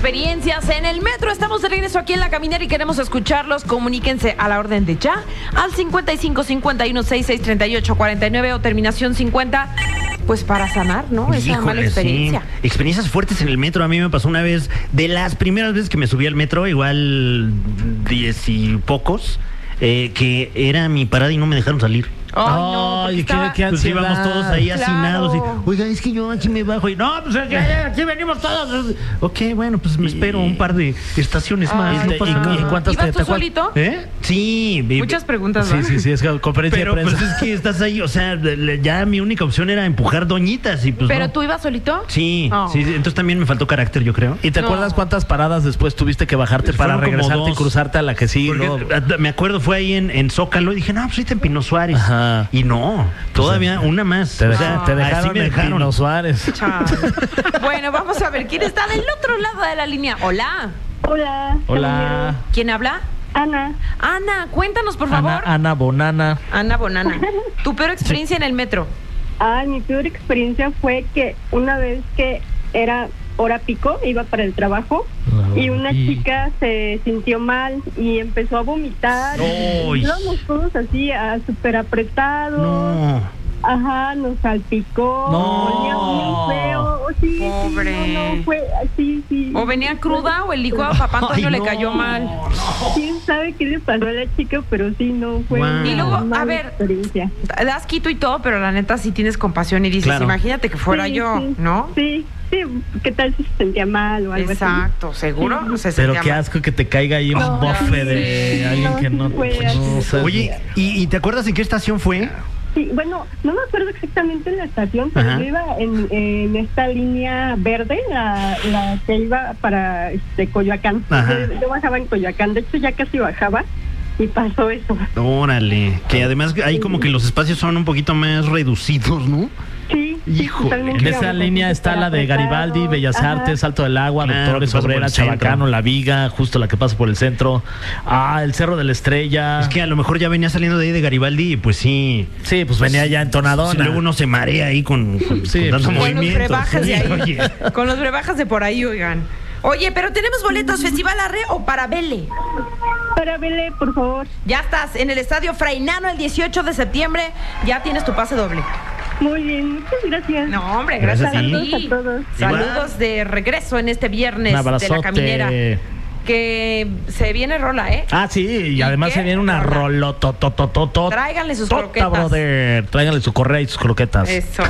experiencias en el metro. Estamos de regreso aquí en La Caminera y queremos escucharlos. Comuníquense a la orden de ya al 55 51 66 38 49 o terminación 50, pues para sanar, ¿no? Esa mala experiencia. Sí. Experiencias fuertes en el metro. A mí me pasó una vez, de las primeras veces que me subí al metro, igual 10 y pocos, que era mi parada y no me dejaron salir. Ay, no, qué pues íbamos todos ahí hacinados y, oiga, es que yo aquí me bajo y no, pues aquí venimos todos. Ok, bueno, pues me espero un par de estaciones más. No pasa nada. ¿Y cuántas ¿Ibas tú solito? Sí. Muchas preguntas, ¿verdad? Sí, es conferencia de prensa. Pero pues es que estás ahí, o sea, ya mi única opción era empujar doñitas y pues ¿Pero no. tú ibas solito? Sí, entonces también me faltó carácter, yo creo. ¿Y te acuerdas cuántas paradas después tuviste que bajarte Pues para fueron como regresarte y 2. cruzarte a la que sigue? Me acuerdo, fue ahí en Zócalo y dije, no, pues ahorita en Pino Suárez. Ajá. Y no, todavía una más. Te dejaron así me en Pino Suárez. Bueno, vamos a ver quién está del otro lado de la línea. Hola. Hola. ¿Quién habla? Ana. Ana, cuéntanos, por favor. Ana Bonana. Ana Bonana. ¿Tu peor experiencia en el metro? Mi peor experiencia fue que una vez que era hora pico, iba para el trabajo y una chica se sintió mal y empezó a vomitar. Íbamos todos así, súper apretados. No. Ajá, nos salpicó. Olía muy feo. Sí, pobre. No, fue así, sí. ¿O venía cruda o el licuado a Papá Antonio le cayó mal? ¿Quién sabe qué le pasó a la chica? Pero sí, no, fue Y luego, una a ver, experiencia. das quito y todo, pero la neta sí tienes compasión y dices, Claro. Imagínate que fuera yo, ¿no? Sí, ¿qué tal si se sentía mal o algo Exacto, ¿seguro? Sí. Se Pero sentía qué mal. asco que te caiga ahí un bofe de alguien que no... Oye, ¿y te acuerdas en qué estación fue? Sí, bueno, no me acuerdo exactamente la estación, pero yo iba en esta línea verde, la que iba para Coyoacán. Yo bajaba en Coyoacán, de hecho ya casi bajaba y pasó eso. Órale, que además ahí como que los espacios son un poquito más reducidos, ¿no? Sí, Hijo, totalmente. En esa línea está la de Garibaldi, Bellas Artes, Salto del Agua, Doctores, que pasa por Obrera, el centro. Chabacano, La Viga, justo la que pasa por el centro. El Cerro de la Estrella. Es que a lo mejor ya venía saliendo de ahí de Garibaldi y pues sí. Sí, pues venía ya entonadona. Sí, luego uno se marea ahí con tanto Con los movimiento. brebajes de ahí. Oye. Con los brebajes de por ahí, oigan. Oye, pero tenemos boletos, ¿Festival Arre o para Vele? Para Vele, por favor. Ya estás en el Estadio Frainano el 18 de septiembre. Ya tienes tu pase doble. Muy bien, muchas gracias. No, hombre, gracias a Saludos ti. a todos. Saludos de regreso en este viernes Un abrazote. de La Caminera. Que se viene rola, ¿eh? Sí, y además qué? se viene una rolotototototota. Tráiganle sus croquetas. Brother. Tráiganle su correa y sus croquetas. Eso.